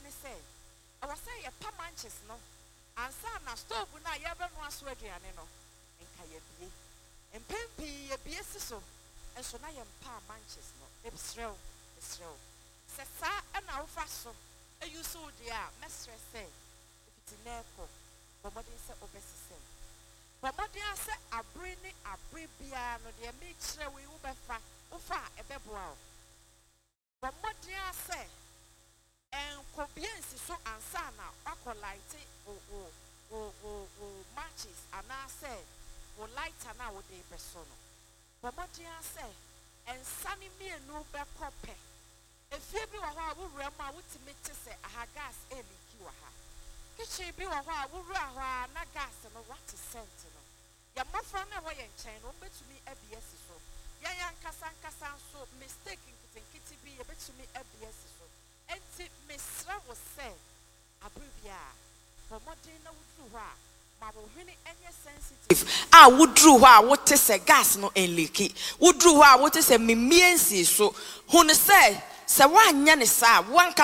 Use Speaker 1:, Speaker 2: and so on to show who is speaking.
Speaker 1: ne say I was say a pa manches no ansa na stove na ye be no aso aduane no enka ye bie empempi ye bie siso enso na ye pa manches no ebsrew se sa na wo fa so you so dia mestre say if it neko bomodin say obesise bomodin say abre ni abre bia no de me kire we wo befa wo fa ebeboa bomodin say en kobiensi so ansa na akolaite o matches and I say wo lighter na wo dey beso no bomodin say en sani me no be kope efie bi wa ho a wo wura ma wo timi te se aha gas eliki wa ha kitchen bi wa ho a wo wura ho a na gas no what cent no ya mofra na wo ye nchen no betumi abs so ya nkasa so mistake nkiti bi ye betumi abs so enti mesra wo se abrubia bomodin na wudru ho a ma wo hwene enye sensitive a wudru ho a wo te se gas no eliki wudru ho a wo te se memiensi so hu ne se wa anya ne sa wanka